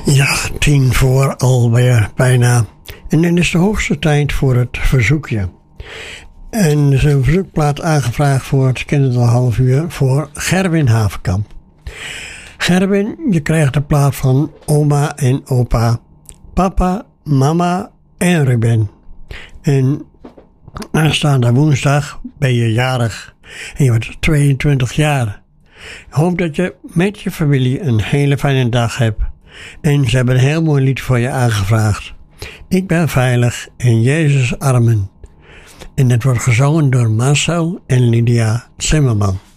Ja, 10 voor alweer bijna. En dan is de hoogste tijd voor het verzoekje. En er is een verzoekplaat aangevraagd voor het kinderhalf uur voor Gerwin Havenkamp. Gerwin, je krijgt de plaat van oma en opa, papa, mama en Ruben. En aanstaande woensdag ben je jarig en je wordt 22 jaar. Ik hoop dat je met je familie een hele fijne dag hebt. En ze hebben een heel mooi lied voor je aangevraagd. Ik ben veilig in Jezus' armen. En het wordt gezongen door Marcel en Lydia Zimmerman.